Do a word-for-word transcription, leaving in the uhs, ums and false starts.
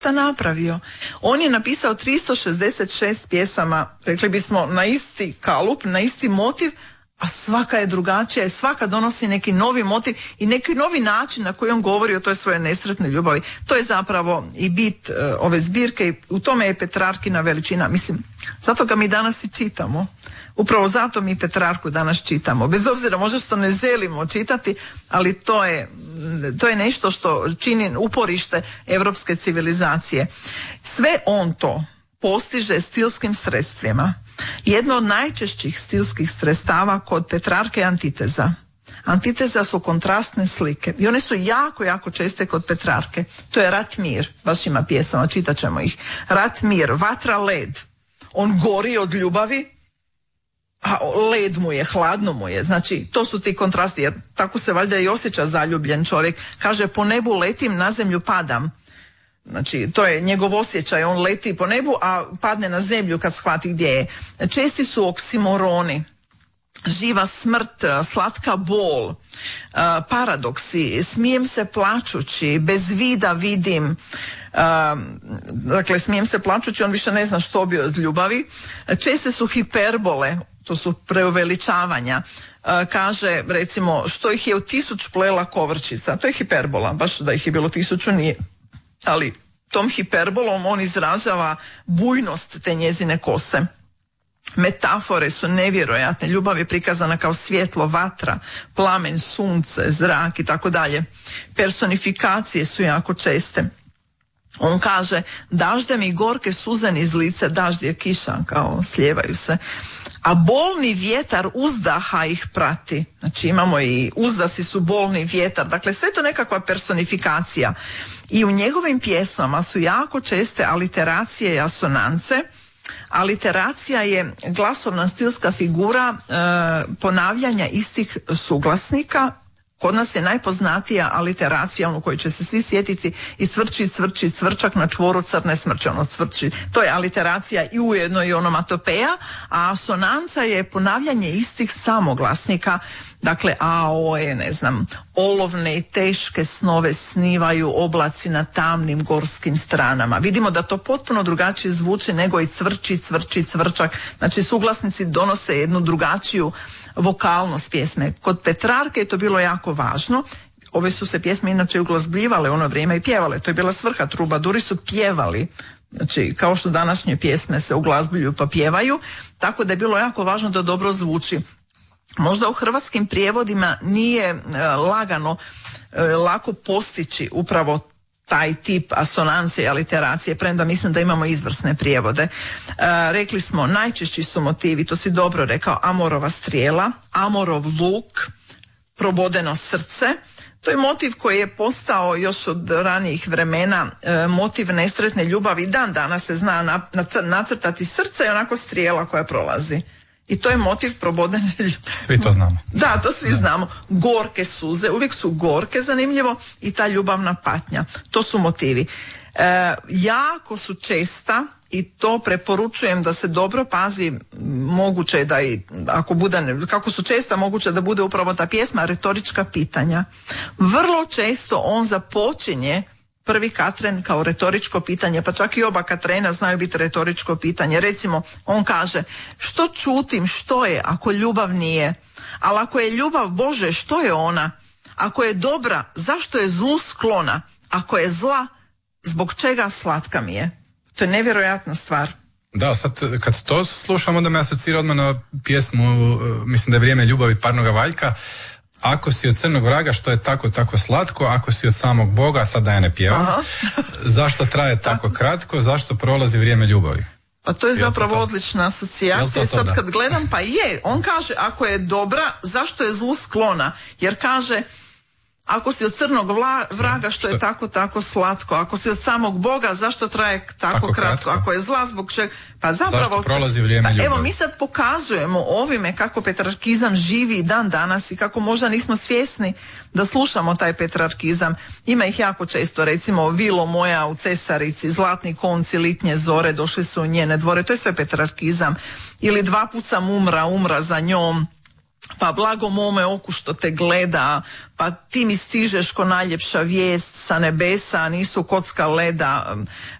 napravio. On je napisao tristo šezdeset šest pjesama, rekli bismo na isti kalup, na isti motiv, a svaka je drugačija i svaka donosi neki novi motiv i neki novi način na koji on govori o toj svojoj nesretnoj ljubavi. To je zapravo i bit uh, ove zbirke i u tome je Petrarkina veličina. Mislim, zato ga mi danas i čitamo. Upravo zato mi Petrarku danas čitamo. Bez obzira možda što ne želimo čitati, ali to je, to je nešto što čini uporište europske civilizacije. Sve on to postiže stilskim sredstvima. Jedno od najčešćih stilskih sredstava kod Petrarke je antiteza. Antiteza su kontrastne slike i one su jako, jako česte kod Petrarke. To je rat mir, baš ima pjesama, čitat ćemo ih. Rat mir, vatra led. On gori od ljubavi, a led mu je, hladno mu je. Znači, to su ti kontrasti, jer tako se valjda i osjeća zaljubljen čovjek. Kaže, po nebu letim, na zemlju padam. Znači, to je njegov osjećaj, on leti po nebu, a padne na zemlju kad shvati gdje je. Česti su oksimoroni, živa smrt, slatka bol, paradoksi, smijem se plačući, bez vida vidim. Dakle, smijem se plačući, on više ne zna što bi od ljubavi. Česte su hiperbole, to su preuveličavanja. Kaže, recimo, što ih je u tisuć plela kovrčica, to je hiperbola, baš da ih je bilo tisuću nije. Ali tom hiperbolom on izražava bujnost te njezine kose. Metafore su nevjerojatne, ljubav je prikazana kao svjetlo, vatra, plamen, sunce, zrak i tako dalje. Personifikacije su jako česte. On kaže, dažde mi gorke suze iz lice, dažd je kiša, kao slijevaju se. A bolni vjetar uzdaha ih prati. Znači imamo i uzdasi su bolni vjetar. Dakle, sve to nekakva personifikacija. I u njegovim pjesmama su jako česte aliteracije i asonance. Aliteracija je glasovna stilska figura e, ponavljanja istih suglasnika. Kod nas je najpoznatija aliteracija, onu koju će se svi sjetiti, i cvrči, cvrči, cvrčak na čvoru crne smrče, ono cvrči. To je aliteracija i ujedno i onomatopeja, a asonanca je ponavljanje istih samoglasnika. Dakle, a o je, ne znam, olovne i teške snove snivaju oblaci na tamnim gorskim stranama. Vidimo da to potpuno drugačije zvuči nego i cvrči, cvrči, cvrčak. Znači, suglasnici donose jednu drugačiju vokalnost pjesme. Kod Petrarke je to bilo jako važno. Ove su se pjesme inače uglazbljivale u ono vrijeme i pjevale. To je bila svrha, trubaduri su pjevali. Znači, kao što današnje pjesme se uglazbljuju pa pjevaju, tako da je bilo jako važno da dobro zvuči. Možda u hrvatskim prijevodima nije e, lagano, e, lako postići upravo taj tip asonancije i aliteracije, premda mislim da imamo izvrsne prijevode. E, rekli smo, najčešći su motivi, to si dobro rekao, amorova strijela, amorov luk, probodeno srce. To je motiv koji je postao još od ranijih vremena e, motiv nesretne ljubavi. Dan danas se zna na, na, nacrtati srce i onako strijela koja prolazi. I to je motiv probodene ljubavi. Svi to znamo. Da, to svi da. znamo. Gorke suze, uvijek su gorke, zanimljivo, i ta ljubavna patnja. To su motivi. E, jako su česta i to preporučujem da se dobro pazi, moguće je da i, ako bude, kako su česta, moguće da bude upravo ta pjesma, retorička pitanja. Vrlo često on započinje prvi Katren kao retoričko pitanje, pa čak i oba Katrena znaju biti retoričko pitanje. Recimo, on kaže, što čutim, što je ako ljubav nije? Ali ako je ljubav, Bože, što je ona? Ako je dobra, zašto je zlu sklona? Ako je zla, zbog čega slatka mi je? To je nevjerojatna stvar. Da, sad kad to slušam, onda me asocira odmah na pjesmu, mislim da je Vrijeme ljubavi Parnoga Valjka. Ako si od crnog vraga, što je tako, tako slatko, ako si od samog Boga, sad da ja ne pjevam, zašto traje tako kratko, zašto prolazi vrijeme ljubavi? Pa to je zapravo odlična asocijacija. Sad da? Kad gledam, pa je, on kaže, ako je dobra, zašto je zlu sklona? Jer kaže, ako si od crnog vla, vraga, što je tako, tako slatko. Ako si od samog Boga, zašto traje tako, tako kratko? kratko? Ako je zla, zbog čega? Pa zapravo, zašto prolazi vrijeme ljubavi? Evo, mi sad pokazujemo ovime kako petrarkizam živi i dan danas i kako možda nismo svjesni da slušamo taj petrarkizam. Ima ih jako često, recimo, vilo moja u Cesarici, zlatni konci, litnje zore, došli su u njene dvore. To je sve petrarkizam. Ili dva put sam umra, umra za njom. pa blago mome oku što te gleda, pa ti mi stižeš ko najljepša vijest sa nebesa, nisu kocka leda,